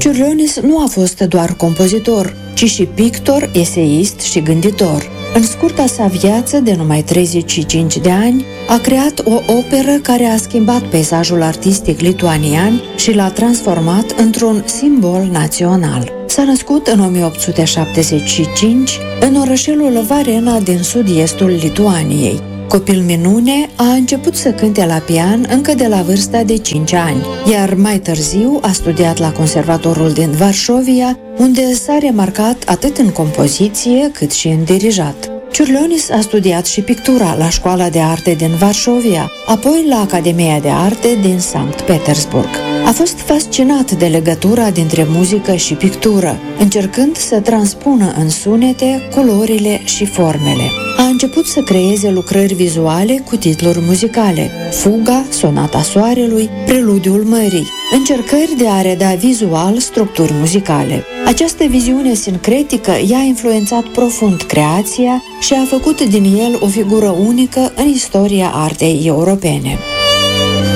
Čiurlionis nu a fost doar compozitor, ci și pictor, eseist și gânditor. În scurta sa viață de numai 35 de ani, a creat o operă care a schimbat peisajul artistic lituanian și l-a transformat într-un simbol național. S-a născut în 1875 în orășelul Varena din sud-estul Lituaniei. Copil minune, a început să cânte la pian încă de la vârsta de 5 ani, iar mai târziu a studiat la conservatorul din Varșovia, unde s-a remarcat atât în compoziție cât și în dirijat. Čiurlionis a studiat și pictura la Școala de Arte din Varșovia, apoi la Academia de Arte din Sankt Petersburg. A fost fascinat de legătura dintre muzică și pictură, încercând să transpună în sunete culorile și formele. A început să creeze lucrări vizuale cu titluri muzicale: Fuga, Sonata Soarelui, Preludiul Mării, încercări de a reda vizual structuri muzicale. Această viziune sincretică i-a influențat profund creația și a făcut din el o figură unică în istoria artei europene.